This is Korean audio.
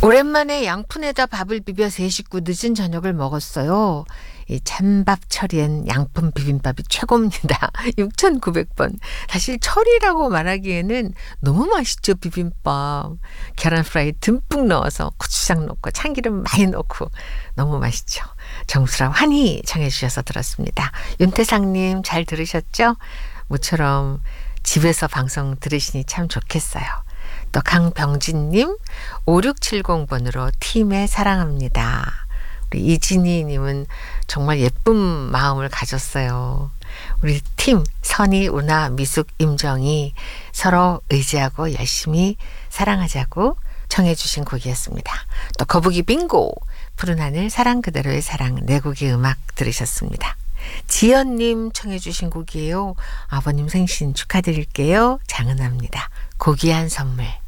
오랜만에 양푼에다 밥을 비벼 세 식구 늦은 저녁을 먹었어요. 이 찬밥철이엔 양푼 비빔밥이 최고입니다. 6,900번. 사실 철이라고 말하기에는 너무 맛있죠, 비빔밥. 계란 프라이 듬뿍 넣어서 고추장 넣고 참기름 많이 넣고 너무 맛있죠. 정수라 환희 청해 주셔서 들었습니다. 윤태상님 잘 들으셨죠? 모처럼 집에서 방송 들으시니 참 좋겠어요. 또 강병진님 5670번으로 팀에 사랑합니다. 우리 이진희님은 정말 예쁜 마음을 가졌어요. 우리 팀 선희, 우나, 미숙, 임정희 서로 의지하고 열심히 사랑하자고 청해 주신 곡이었습니다. 또 거북이 빙고 푸른 하늘 사랑 그대로의 사랑 네 곡의 음악 들으셨습니다. 지연님 청해 주신 곡이에요. 아버님 생신 축하드릴게요. 장은아입니다. 고귀한 선물.